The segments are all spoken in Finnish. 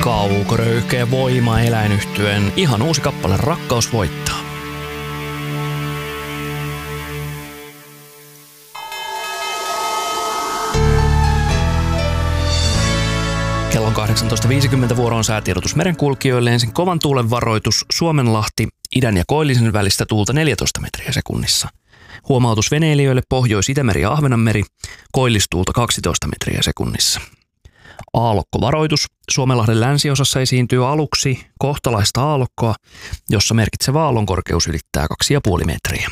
Kaukoröyhkeä Voima eläinyhtyeen ihan uusi kappale Rakkaus voittaa. Kello on 18.50 vuoroon säätiedotus merenkulkijoille. Ensin kovan tuulen varoitus Suomenlahti, idän ja koillisen välistä tuulta 14 metriä sekunnissa. Huomautus veneilijöille Pohjois-Itämeri ja Ahvenanmeri, koillistuulta 12 metriä sekunnissa. Aallokkovaroitus. Suomenlahden länsiosassa esiintyy aluksi kohtalaista aallokkoa, jossa merkitsevä aallonkorkeus ylittää 2,5 metriä.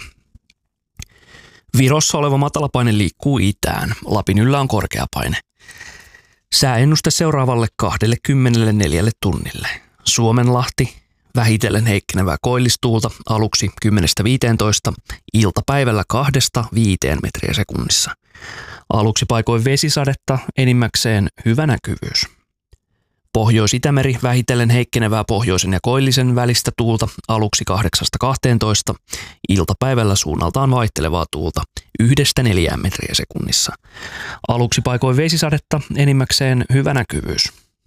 Virossa oleva matalapaine liikkuu itään. Lapin yllä on korkeapaine. Sääennuste seuraavalle 24 tunnille. Suomenlahti, vähitellen heikkenevää koillistuulta aluksi 10-15, iltapäivällä 2-5 metriä sekunnissa. Aluksi paikoin vesisadetta, enimmäkseen hyvä näkyvyys. Pohjois-Itämeri vähitellen heikkenevää pohjoisen ja koillisen välistä tuulta aluksi 8-12, iltapäivällä suunnaltaan vaihtelevaa tuulta 1-4 metriä sekunnissa. Aluksi paikoin vesisadetta, enimmäkseen hyvä näkyvyys.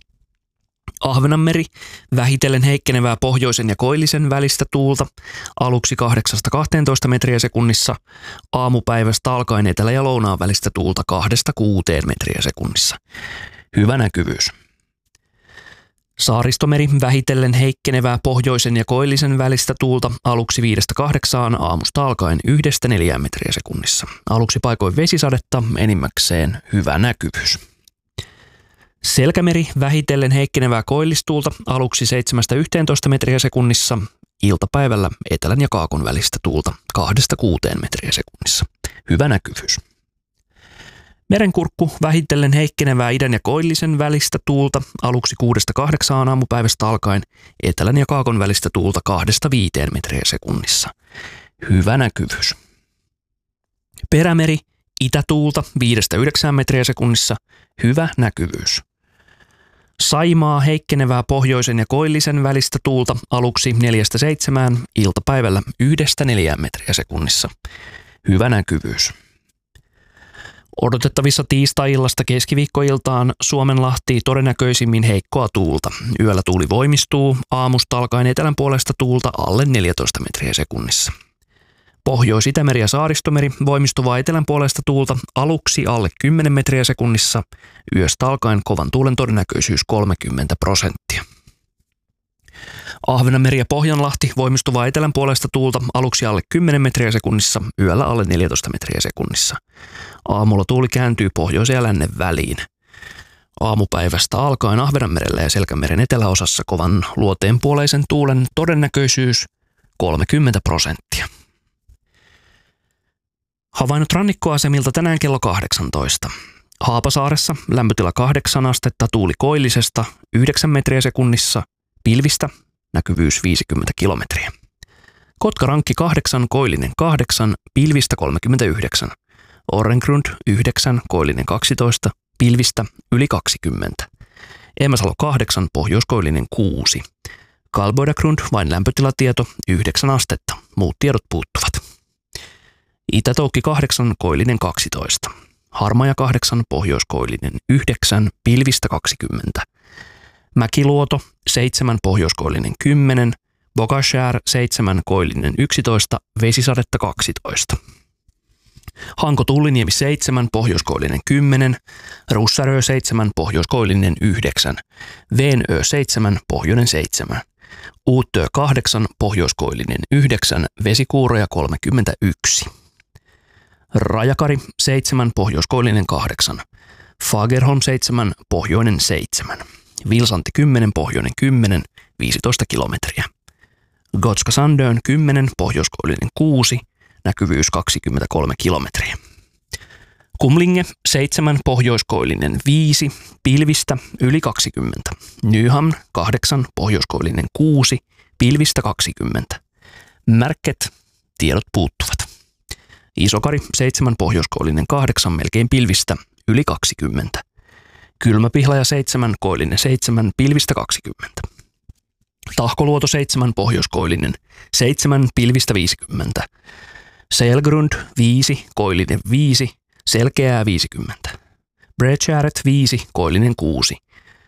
Ahvenanmeri vähitellen heikkenevää pohjoisen ja koillisen välistä tuulta aluksi 8-12 metriä sekunnissa, aamupäivästä alkaen etelä- ja lounaan välistä tuulta 2-6 metriä sekunnissa. Hyvä näkyvyys. Saaristomeri vähitellen heikkenevää pohjoisen ja koillisen välistä tuulta aluksi 5-8, aamusta alkaen 1-4 metriä sekunnissa. Aluksi paikoin vesisadetta, enimmäkseen hyvä näkyvyys. Selkämeri vähitellen heikkenevää koillistuulta aluksi 7-11 metriä sekunnissa, iltapäivällä etelän ja kaakon välistä tuulta 2-6 metriä sekunnissa. Hyvä näkyvyys. Merenkurkku vähitellen heikkenevää idän ja koillisen välistä tuulta aluksi 6-8 aamupäivästä alkaen, etelän ja kaakon välistä tuulta 2-5 metriä sekunnissa. Hyvä näkyvyys. Perämeri itätuulta 5-9 metriä sekunnissa. Hyvä näkyvyys. Saimaa heikkenevää pohjoisen ja koillisen välistä tuulta aluksi 4-7, iltapäivällä 1-4 metriä sekunnissa. Hyvä näkyvyys. Odotettavissa tiistai-illasta keskiviikkoiltaan Suomenlahti todennäköisimmin heikkoa tuulta. Yöllä tuuli voimistuu, aamusta alkaen etelän puolesta tuulta alle 14 metriä sekunnissa. Pohjois-Itämeri ja Saaristomeri voimistuvaa etelän puolesta tuulta aluksi alle 10 metriä sekunnissa, yöstä alkaen kovan tuulen todennäköisyys 30%. Ahvenanmeri ja Pohjanlahti voimistuvaa etelän puolesta tuulta aluksi alle 10 metriä sekunnissa, yöllä alle 14 metriä sekunnissa. Aamulla tuuli kääntyy pohjoisen ja lännen väliin. Aamupäivästä alkaen Ahvenanmerellä ja Selkämeren eteläosassa kovan luoteenpuoleisen tuulen todennäköisyys 30%. Havainnot rannikkoasemilta tänään kello 18. Haapasaaressa lämpötila 8 astetta, tuuli koillisesta 9 metriä sekunnissa, pilvistä näkyvyys 50 kilometriä. Kotkarankki 8, koillinen 8, pilvistä 39. Orrengrund 9, koillinen 12, pilvistä yli 20. Emäsalo 8, pohjoiskoillinen 6. Kalboidagrund vain lämpötilatieto 9 astetta, muut tiedot puuttuvat. Itätoukki 8, koillinen 12. Harmaja 8, pohjoiskoillinen 9, pilvistä 20. Mäkiluoto 7, pohjoiskoillinen 10. Bogashär 7, koillinen 11, vesisadetta 12. Hanko-Tulliniemi 7, pohjoiskoillinen 10. Russarö 7, pohjoiskoillinen 9. Veenö 7, pohjoinen 7. Uuttöö 8, pohjoiskoillinen 9, vesikuuroja 31. Rajakari 7, pohjoiskoillinen 8. Fagerholm 7, pohjoinen 7. Vilsanti 10, pohjoinen 10, 15 kilometriä. Gotska Sandön 10, pohjoiskoillinen 6, näkyvyys 23 kilometriä. Kumlinge 7, pohjoiskoillinen 5, pilvistä yli 20. Nyhamn 8, pohjoiskoillinen 6, pilvistä 20. Märket, tiedot puuttuvat. Isokari 7, pohjoiskoillinen 8, melkein pilvistä yli 20. Kylmäpihlaja 7, koillinen 7, pilvistä 20. Tahkoluoto 7, pohjoiskoillinen 7, pilvistä 50. Selgrund 5, koillinen 5, selkeää 50. Bredgäret 5, koillinen 6.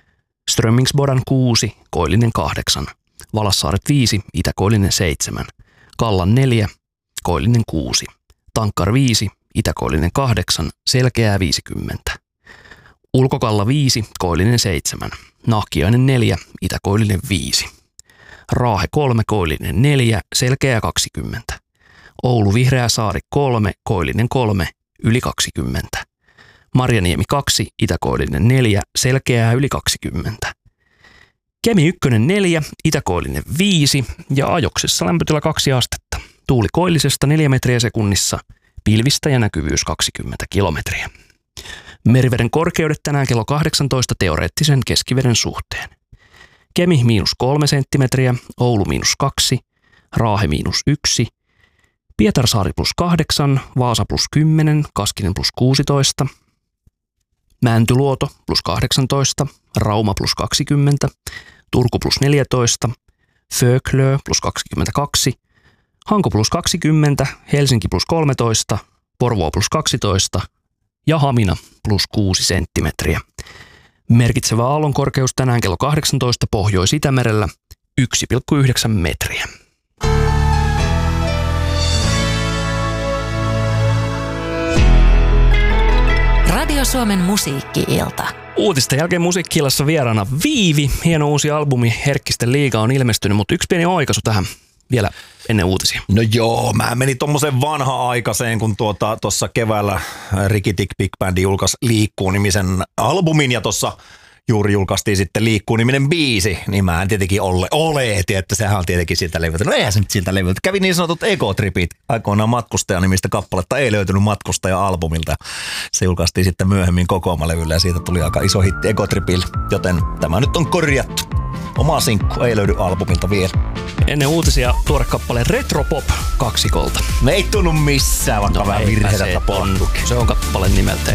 Strömmingsbodan 6, koillinen 8. Valassaaret 5, itäkoillinen 7. Kallan 4, koillinen 6. Tankkar 5, itäkoillinen 8, selkeää 50. Ulkokalla 5, koillinen 7. Nahkiainen 4, itäkoillinen 5. Raahe 3, koillinen 4, selkeää 20. Oulu Vihreä Saari 3, koillinen 3, yli 20. Marjaniemi 2, itäkoillinen 4, selkeää yli 20. Kemi 1 4, itäkoillinen 5 ja ajoksessa lämpötila 2 astetta. Tuuli koillisesta 4 metriä sekunnissa, pilvistä ja näkyvyys 20 kilometriä. Meriveden korkeudet tänään kello 18 teoreettisen keskiveden suhteen. Kemi -3 senttimetriä, Oulu -2, Raahe -1, Pietarsaari +8, Vaasa +10, Kaskinen +16, Mäntyluoto +18, Rauma +20, Turku +14, Föklö +22, Hanko +20, Helsinki +13, Porvoo +12 ja Hamina +6 senttimetriä. Merkitsevä aallonkorkeus tänään kello 18 Pohjois-Itämerellä 1,9 metriä. Radio Suomen musiikki-ilta. Uutisten jälkeen musiikki-illassa vieraana Viivi. Hieno uusi albumi Herkkisten liiga on ilmestynyt, mutta yksi pieni oikaisu tähän vielä ennen uutisia. No joo, mä menin tommosen vanha-aikaiseen, kun tuossa keväällä Rikitik Big Band julkaisi Liikkuu-nimisen albumin ja tuossa juuri julkaistiin sitten Liikkuu-niminen biisi, niin mä en tietenkin tiedä, että sehän on tietenkin siltä levyltä. No eihän se nyt siltä levyltä. Kävi niin sanotut Ego-tripit. Aikoinaan Matkustaja-nimistä kappaletta ei löytynyt Matkustaja-albumilta. Se julkaistiin sitten myöhemmin Kokooma-levyllä ja siitä tuli aika iso hitti Ego-tripille, joten tämä nyt on korjattu. Oma sinkku ei löydy albumilta vielä. Ennen uutisia tuore kappale Retropop kaksikolta. Me ei tunnu missään, vaikka vähän virheitä tapahtuu. Se on kappale nimeltä